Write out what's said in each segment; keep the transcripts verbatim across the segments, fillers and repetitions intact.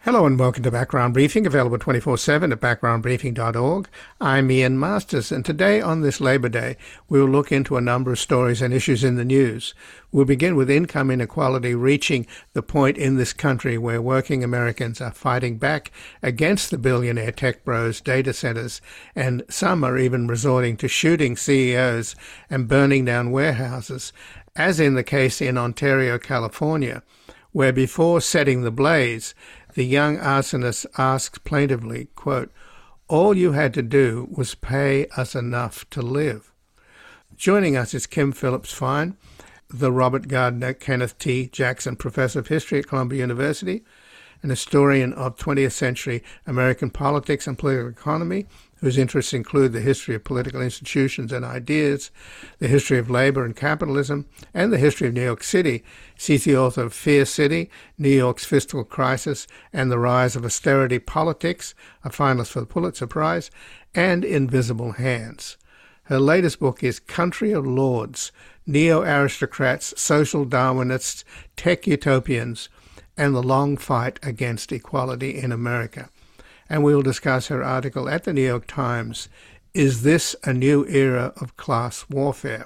Hello and welcome to Background Briefing, available twenty-four seven at background briefing dot org. I'm Ian Masters, and today on this Labor Day, we'll look into a number of stories and issues in the news. We'll begin with income inequality reaching the point in this country where working Americans are fighting back against the billionaire tech bros, data centers, and some are even resorting to shooting C E Os and burning down warehouses, as in the case in Ontario, California, where before setting the blaze, the young arsonist asks plaintively, quote, "All you had to do was pay us enough to live." Joining us is Kim Phillips-Fein, the Robert Gardner Kenneth T. Jackson Professor of History at Columbia University, an historian of twentieth century American politics and political economy, whose interests include the history of political institutions and ideas, the history of labor and capitalism, and the history of New York City. She's the author of Fear City, New York's Fiscal Crisis and the Rise of Austerity Politics, a finalist for the Pulitzer Prize, and Invisible Hands. Her latest book is Country of Lords, Neo-Aristocrats, Social Darwinists, Tech Utopians, and the Long Fight Against Equality in America. And we will discuss her article at the New York Times, Is This a New Era of Class Warfare?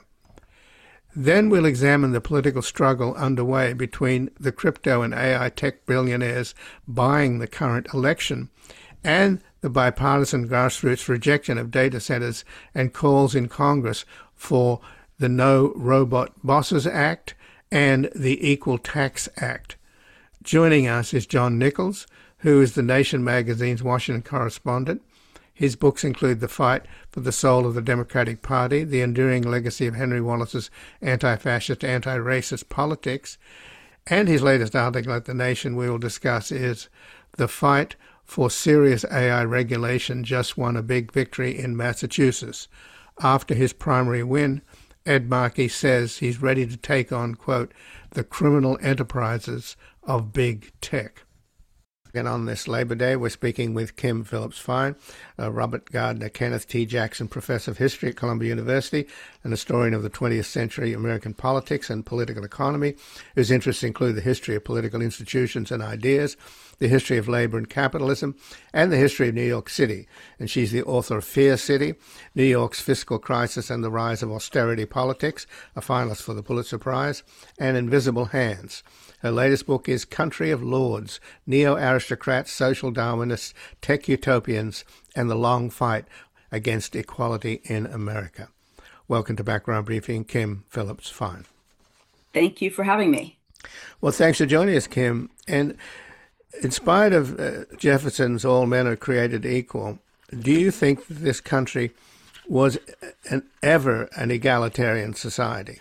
Then we'll examine the political struggle underway between the crypto and A I tech billionaires buying the current election and the bipartisan grassroots rejection of data centers and calls in Congress for the No Robot Bosses Act and the Equal Tax Act. Joining us is John Nichols, who is The Nation magazine's Washington correspondent. His books include The Fight for the Soul of the Democratic Party, The Enduring Legacy of Henry Wallace's Anti-Fascist, Anti-Racist Politics, and his latest article at The Nation we will discuss is The Fight for Serious A I Regulation Just Won a Big Victory in Massachusetts. After his primary win, Ed Markey says he's ready to take on, quote, the criminal enterprises of big tech. And on this Labor Day, we're speaking with Kim Phillips-Fein, uh, Robert Gardner Kenneth T. Jackson Professor of History at Columbia University, an historian of the twentieth century American politics and political economy, whose interests include the history of political institutions and ideas, the history of labor and capitalism, and the history of New York City. And she's the author of Fear City, New York's Fiscal Crisis and the Rise of Austerity Politics, a finalist for the Pulitzer Prize, and Invisible Hands. Her latest book is Country of Lords, Neo-Aristocrats, Social Darwinists, Tech Utopians, and the Long Fight Against Equality in America. Welcome to Background Briefing, Kim Phillips-Fein. Thank you for having me. Well, thanks for joining us, Kim. And in spite of uh, Jefferson's all men are created equal, do you think that this country was an, ever an egalitarian society?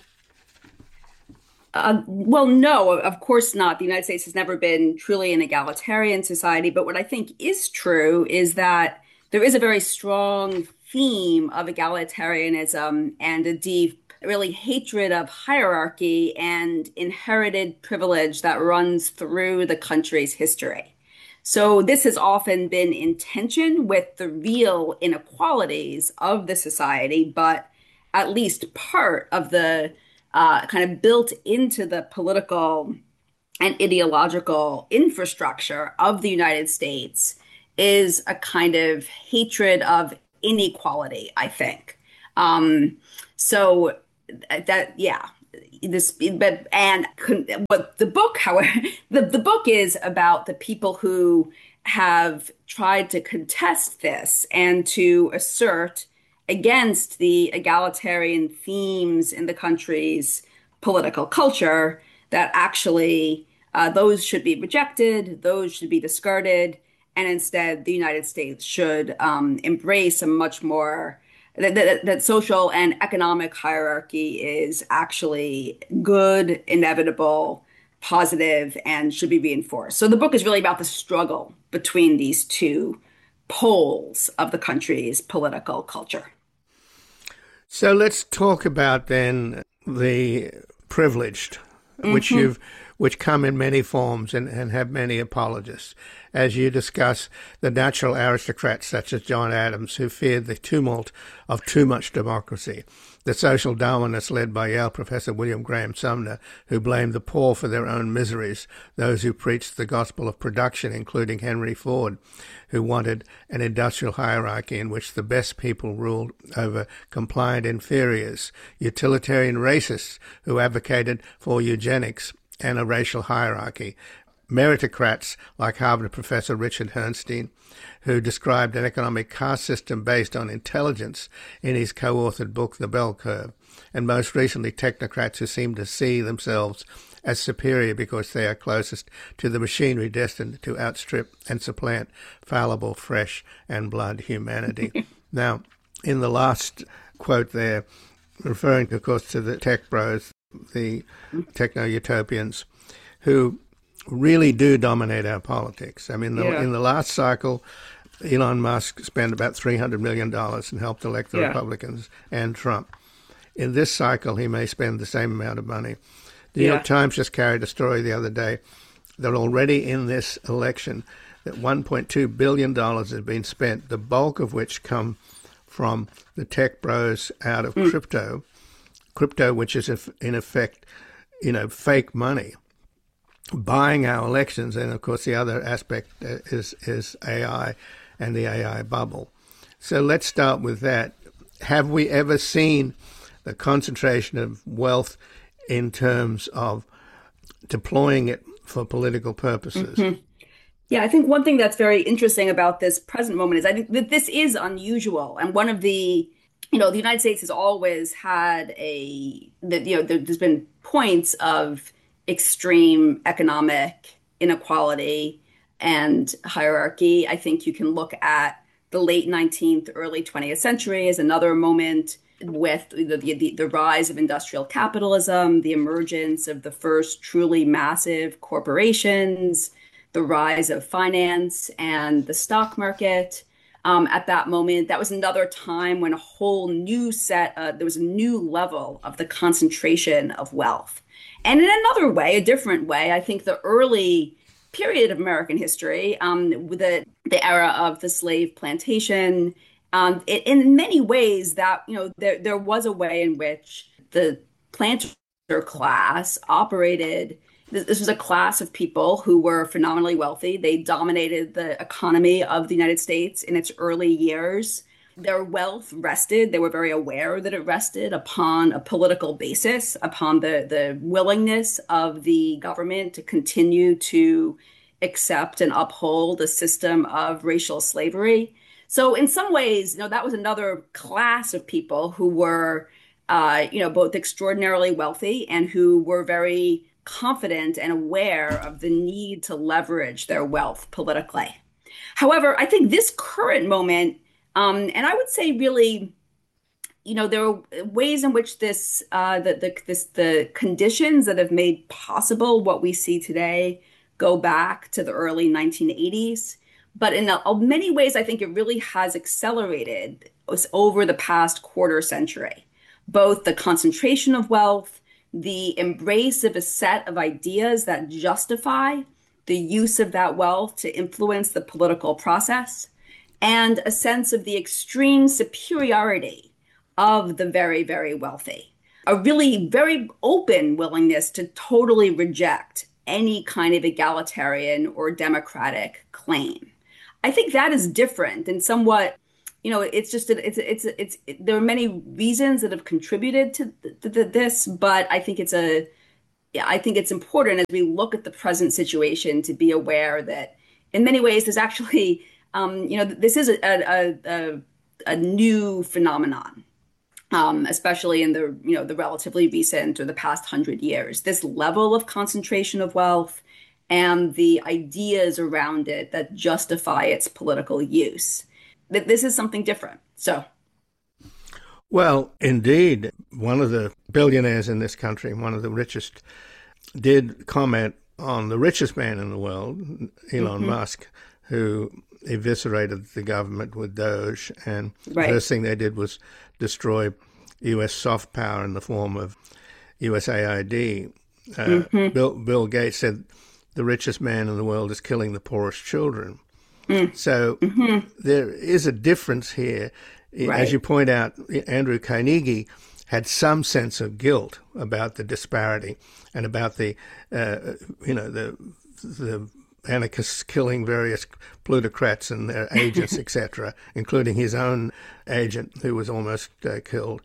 Uh, well, no, of course not. The United States has never been truly an egalitarian society. But what I think is true is that there is a very strong theme of egalitarianism and a deep, really hatred of hierarchy and inherited privilege that runs through the country's history. So this has often been in tension with the real inequalities of the society, but at least part of the Uh, kind of built into the political and ideological infrastructure of the United States is a kind of hatred of inequality, I think. Um, so that, yeah, this, but, and but the book, however, the, the book is about the people who have tried to contest this and to assert against the egalitarian themes in the country's political culture, that actually uh, those should be rejected, those should be discarded, and instead the United States should um, embrace a much more, that, that, that social and economic hierarchy is actually good, inevitable, positive, and should be reinforced. So the book is really about the struggle between these two poles of the country's political culture. So let's talk about then the privileged, mm-hmm. which you've which come in many forms and, and have many apologists. As you discuss, the natural aristocrats such as John Adams, who feared the tumult of too much democracy, the social Darwinists led by Yale professor William Graham Sumner, who blamed the poor for their own miseries, those who preached the gospel of production, including Henry Ford, who wanted an industrial hierarchy in which the best people ruled over compliant inferiors, utilitarian racists who advocated for eugenics and a racial hierarchy, meritocrats like Harvard professor Richard Herrnstein, who described an economic caste system based on intelligence in his co-authored book, The Bell Curve, and most recently technocrats who seem to see themselves as superior because they are closest to the machinery destined to outstrip and supplant fallible, fresh and blood humanity. Now, in the last quote there, referring, of course, to the tech bros, the techno-utopians, who really do dominate our politics. I mean, the, yeah. in the last cycle, Elon Musk spent about three hundred million dollars and helped elect the yeah. Republicans and Trump. In this cycle, he may spend the same amount of money. The New yeah. York Times just carried a story the other day that already in this election, that one point two billion dollars has been spent, the bulk of which come from the tech bros out of mm. crypto, crypto, which is in effect, you know, fake money, buying our elections. And of course, the other aspect is is A I and the A I bubble. So let's start with that. Have we ever seen the concentration of wealth in terms of deploying it for political purposes? Mm-hmm. Yeah, I think one thing that's very interesting about this present moment is I think that this is unusual. And one of the, you know, the United States has always had a, the, you know, there's been points of extreme economic inequality and hierarchy. I think you can look at the late nineteenth, early twentieth century as another moment with the, the, the rise of industrial capitalism, the emergence of the first truly massive corporations, the rise of finance and the stock market. Um, at that moment, that was another time when a whole new set, uh, there was a new level of the concentration of wealth. And in another way, a different way, I think the early period of American history, um, the, the era of the slave plantation, um, it, in many ways that, you know, there, there was a way in which the planter class operated. This was a class of people who were phenomenally wealthy. They dominated the economy of the United States in its early years. Their wealth rested, they were very aware that it rested upon a political basis, upon the, the willingness of the government to continue to accept and uphold a system of racial slavery. So in some ways, you know, that was another class of people who were, uh, you know, both extraordinarily wealthy and who were very confident and aware of the need to leverage their wealth politically. However, I think this current moment, um, and I would say really, you know, there are ways in which this, uh, the, the, this, the conditions that have made possible what we see today go back to the early nineteen eighties. But in a, many ways, I think it really has accelerated over the past quarter century, both the concentration of wealth, the embrace of a set of ideas that justify the use of that wealth to influence the political process, and a sense of the extreme superiority of the very, very wealthy. A really very open willingness to totally reject any kind of egalitarian or democratic claim. I think that is different and somewhat, you know, it's just, it's, it's, it's, it, there are many reasons that have contributed to, to, to this, but I think it's a, yeah, I think it's important as we look at the present situation to be aware that in many ways there's actually, um, you know, this is a, a, a, a new phenomenon, um, especially in the, you know, the relatively recent or the past hundred years, this level of concentration of wealth and the ideas around it that justify its political use. That this is something different. So, well, indeed, one of the billionaires in this country, one of the richest, did comment on the richest man in the world, Elon mm-hmm. Musk, who eviscerated the government with Doge. And right. the first thing they did was destroy U S soft power in the form of U S A I D. Uh, Hmm. Bill, Bill Gates said the richest man in the world is killing the poorest children. So Mm-hmm. there is a difference here. As you Right. point out, Andrew Carnegie had some sense of guilt about the disparity and about the, uh, you know, the the anarchists killing various plutocrats and their agents, et cetera, including his own agent who was almost uh, killed.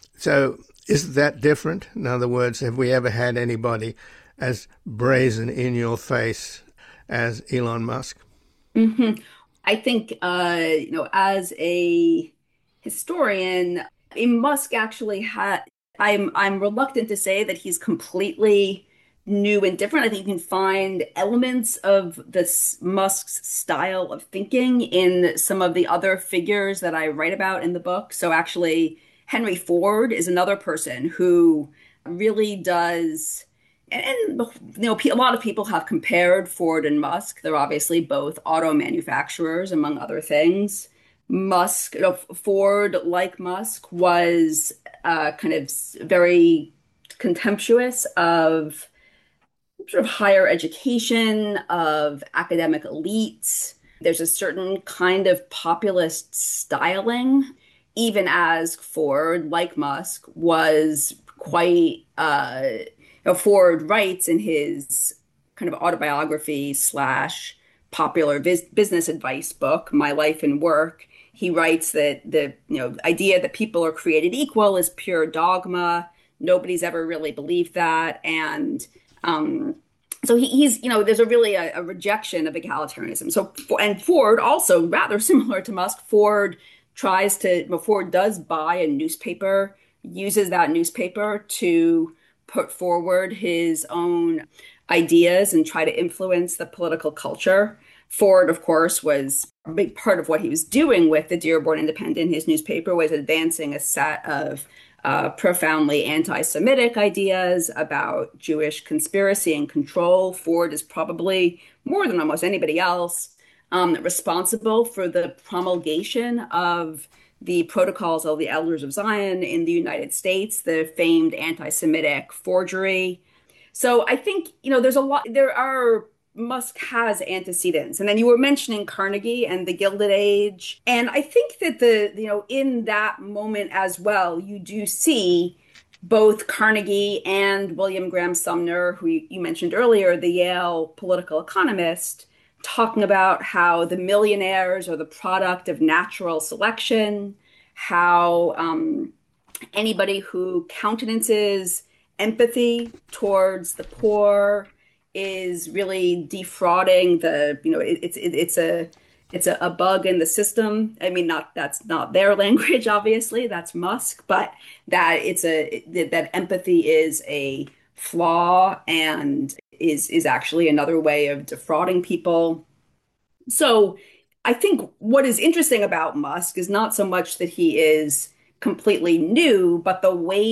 So is that different? In other words, have we ever had anybody as brazen in your face as Elon Musk? Hmm. I think, uh, you know, as a historian, I mean, Musk actually had, I'm I'm reluctant to say that he's completely new and different. I think you can find elements of this Musk's style of thinking in some of the other figures that I write about in the book. So actually, Henry Ford is another person who really does. And, you know, a lot of people have compared Ford and Musk. They're obviously both auto manufacturers, among other things. Musk, you know, Ford, like Musk, was uh, kind of very contemptuous of sort of higher education, of academic elites. There's a certain kind of populist styling, even as Ford, like Musk, was quite, uh, you know, Ford writes in his kind of autobiography slash popular vis business advice book, My Life and Work. He writes that the you know idea that people are created equal is pure dogma. Nobody's ever really believed that, and um, so he, he's, you know, there's a really a, a rejection of egalitarianism. So, and Ford also, rather similar to Musk, Ford tries to, well, Ford does buy a newspaper, uses that newspaper to put forward his own ideas and try to influence the political culture. Ford, of course, was a big part of what he was doing with the Dearborn Independent. His newspaper was advancing a set of uh, profoundly anti-Semitic ideas about Jewish conspiracy and control. Ford is probably, more than almost anybody else, um, responsible for the promulgation of the Protocols of the Elders of Zion in the United States, the famed anti-Semitic forgery. So I think, you know, there's a lot, there are, Musk has antecedents. And then you were mentioning Carnegie and the Gilded Age. And I think that the, you know, in that moment as well, you do see both Carnegie and William Graham Sumner, who you, you mentioned earlier, the Yale political economist, talking about how the millionaires are the product of natural selection, how um, anybody who countenances empathy towards the poor is really defrauding the, you know, it, it's it, it's a it's a, a bug in the system. I mean, not that's not their language, obviously, that's Musk, but that it's a that empathy is a flaw and is is actually another way of defrauding people. So I think what is interesting about Musk is not so much that he is completely new, but the way